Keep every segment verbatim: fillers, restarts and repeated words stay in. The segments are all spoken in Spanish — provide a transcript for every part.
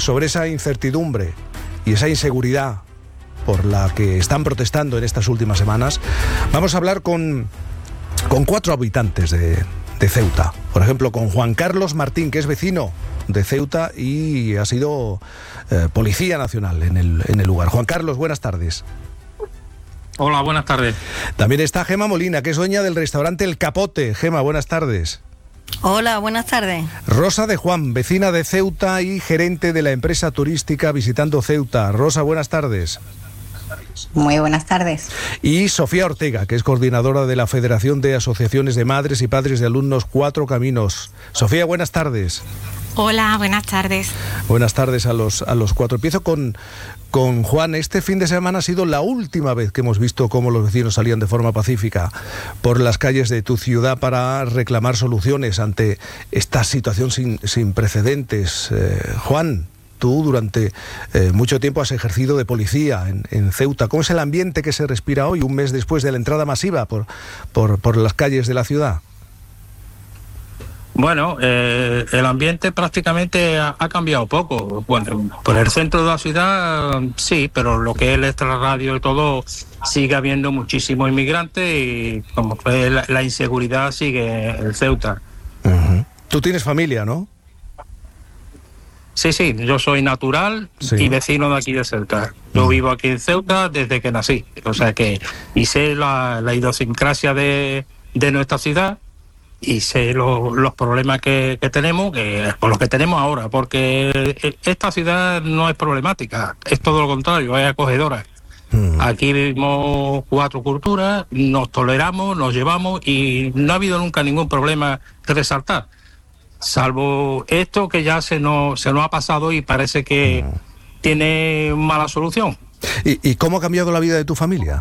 sobre esa incertidumbre y esa inseguridad por la que están protestando en estas últimas semanas, vamos a hablar con, con cuatro habitantes de, de Ceuta. Por ejemplo, con Juan Carlos Martín, que es vecino de Ceuta y ha sido eh, policía nacional en el, en el lugar. Juan Carlos, buenas tardes. Hola, buenas tardes. También está Gema Molina, que es dueña del restaurante El Capote. Gema, buenas tardes. Hola, buenas tardes. Rosa de Juan, vecina de Ceuta y gerente de la empresa turística Visitando Ceuta. Rosa, buenas tardes. Muy buenas tardes. Y Sofía Ortega, que es coordinadora de la Federación de Asociaciones de Madres y Padres de Alumnos Cuatro Caminos. Sofía, buenas tardes. Hola, buenas tardes. Buenas tardes a los, a los cuatro. Empiezo con, con Juan. Este fin de semana ha sido la última vez que hemos visto cómo los vecinos salían de forma pacífica por las calles de tu ciudad para reclamar soluciones ante esta situación sin, sin precedentes. Eh, Juan, tú durante eh, mucho tiempo has ejercido de policía en, en Ceuta. ¿Cómo es el ambiente que se respira hoy, un mes después de la entrada masiva por, por, por las calles de la ciudad? Bueno, eh, el ambiente prácticamente ha, ha cambiado poco. Bueno, por el centro de la ciudad sí, pero lo que es el extrarradio y todo, sigue habiendo muchísimos inmigrantes y como fue la, la inseguridad sigue en Ceuta. Uh-huh. Tú tienes familia, ¿no? Sí, sí, yo soy natural sí. y vecino de aquí de Ceuta. Yo uh-huh. vivo aquí en Ceuta desde que nací, o sea que y sé la, la idiosincrasia de, de nuestra ciudad. Y sé lo, los problemas que, que tenemos, que, por los que tenemos ahora, porque esta ciudad no es problemática, es todo lo contrario, es acogedora. Mm. Aquí vivimos cuatro culturas, nos toleramos, nos llevamos y no ha habido nunca ningún problema que resaltar, salvo esto que ya se nos, se nos ha pasado y parece que mm. tiene mala solución. ¿Y, ¿Y cómo ha cambiado la vida de tu familia?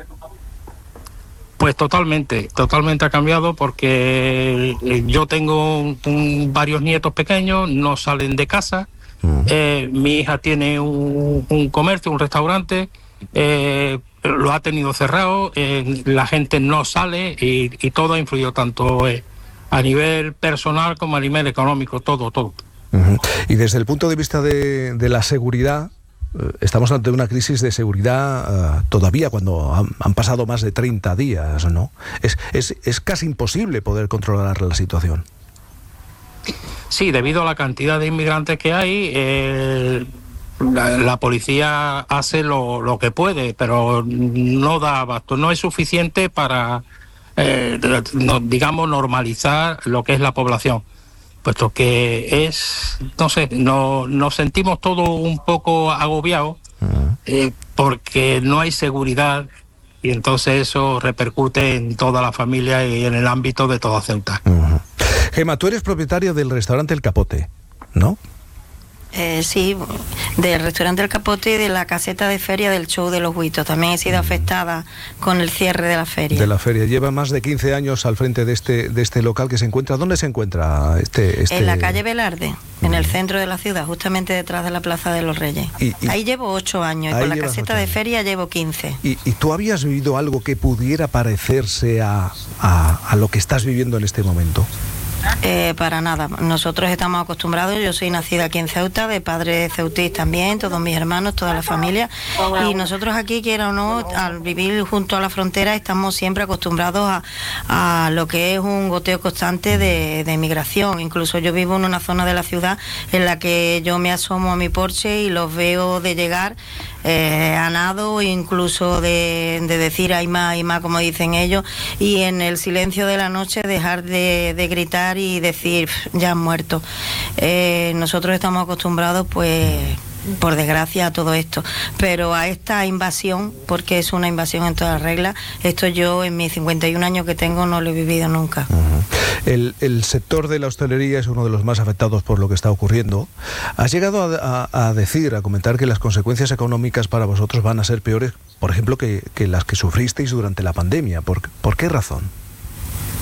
Pues totalmente, totalmente ha cambiado porque yo tengo un, un, varios nietos pequeños, no salen de casa, uh-huh. eh, mi hija tiene un, un comercio, un restaurante, eh, lo ha tenido cerrado, eh, la gente no sale y, y todo ha influido tanto eh, a nivel personal como a nivel económico, todo, todo. Uh-huh. Y desde el punto de vista de, de la seguridad, estamos ante una crisis de seguridad uh, todavía cuando han, han pasado más de treinta días, ¿no? Es, es, es casi imposible poder controlar la situación. Sí, debido a la cantidad de inmigrantes que hay, eh, la, la policía hace lo, lo que puede, pero no da abasto, no es suficiente para, eh, no, digamos, normalizar lo que es la población. Puesto que es, no sé, no, nos sentimos todos un poco agobiados eh, porque no hay seguridad y entonces eso repercute en toda la familia y en el ámbito de toda Ceuta. Uh-huh. Gema, tú eres propietaria del restaurante El Capote, ¿no? Eh, sí, del restaurante El Capote y de la caseta de feria del Show de los Huitos. También he sido afectada con el cierre de la feria. De la feria. Lleva más de quince años al frente de este de este local que se encuentra. ¿Dónde se encuentra este...? este... En la calle Velarde, mm. en el centro de la ciudad, justamente detrás de la Plaza de los Reyes. Y, y, Ahí llevo ocho años y con la caseta de feria llevo quince. ¿Y, ¿Y tú habías vivido algo que pudiera parecerse a, a, a lo que estás viviendo en este momento? Eh, para nada, nosotros estamos acostumbrados, yo soy nacida aquí en Ceuta, de padres ceutís también, todos mis hermanos, toda la familia, y nosotros aquí, quiera o no, al vivir junto a la frontera, estamos siempre acostumbrados a, a lo que es un goteo constante de, de migración. Incluso yo vivo en una zona de la ciudad en la que yo me asomo a mi porche y los veo de llegar eh, a nado, incluso de, de decir hay más, hay más, como dicen ellos, y en el silencio de la noche dejar de, de gritar y decir ya han muerto. Eh, nosotros estamos acostumbrados, pues, por desgracia, a todo esto, pero a esta invasión, porque es una invasión en todas reglas, esto yo en mis cincuenta y un años que tengo no lo he vivido nunca. Uh-huh. El, el sector de la hostelería es uno de los más afectados por lo que está ocurriendo. ¿Has llegado a, a, a decir, a comentar que las consecuencias económicas para vosotros van a ser peores, por ejemplo, que, que las que sufristeis durante la pandemia? ¿Por, por qué razón?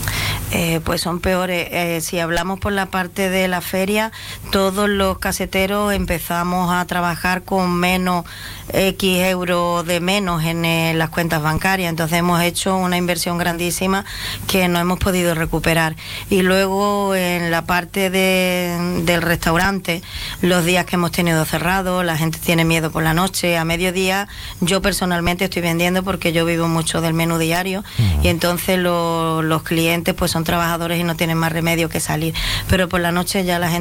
Eh, pues son peores. Eh, si hablamos por la parte de la feria, todos los caseteros empezamos a trabajar con menos X euros de menos en eh, las cuentas bancarias, entonces hemos hecho una inversión grandísima que no hemos podido recuperar. Y luego en la parte de, del restaurante, los días que hemos tenido cerrados, la gente tiene miedo por la noche, a mediodía yo personalmente estoy vendiendo porque yo vivo mucho del menú diario, uh-huh. y entonces lo, los clientes pues son trabajadores y no tienen más remedio que salir, pero por la noche ya la gente